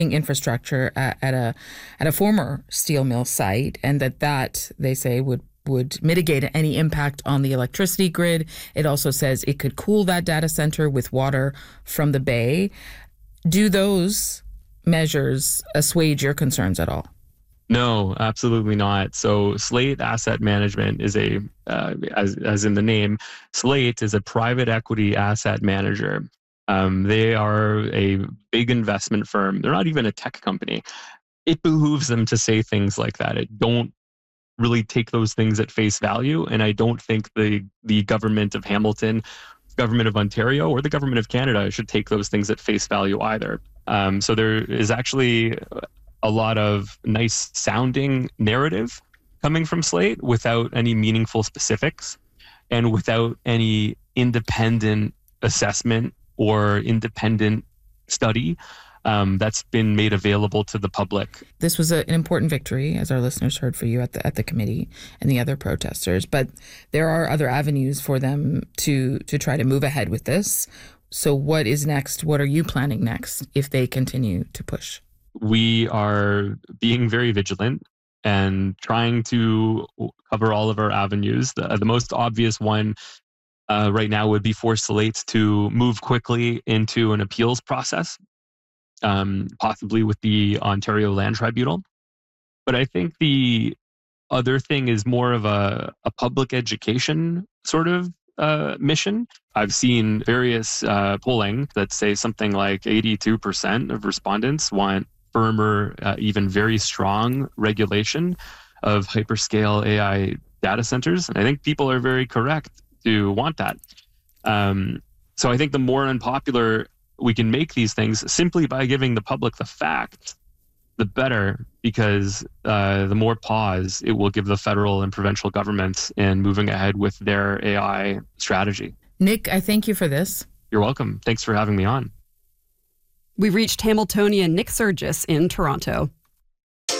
infrastructure at a former steel mill site, and that they say would mitigate any impact on the electricity grid. It also says it could cool that data center with water from the bay. Do those measures assuage your concerns at all? No, absolutely not. So Slate Asset Management is as in the name, Slate is a private equity asset manager. They are a big investment firm. They're not even a tech company. It behooves them to say things like that. It don't really take those things at face value. And I don't think the government of Hamilton, government of Ontario, or the government of Canada should take those things at face value either. So there is actually a lot of nice sounding narrative coming from Slate without any meaningful specifics and without any independent assessment or independent study that's been made available to the public. This was an important victory, as our listeners heard, for you at the committee and the other protesters. But there are other avenues for them to try to move ahead with this. So what is next? What are you planning next if they continue to push? We are being very vigilant and trying to cover all of our avenues. The most obvious one right now would be for Slate to move quickly into an appeals process, possibly with the Ontario Land Tribunal. But I think the other thing is more of a public education sort of mission. I've seen various polling that say something like 82% of respondents want firmer, even very strong regulation of hyperscale AI data centers. And I think people are very correct to want that. So I think the more unpopular we can make these things simply by giving the public the facts, the better, because the more pause it will give the federal and provincial governments in moving ahead with their AI strategy. Nick, I thank you for this. You're welcome. Thanks for having me on. We reached Hamiltonian Nick Surgis in Toronto.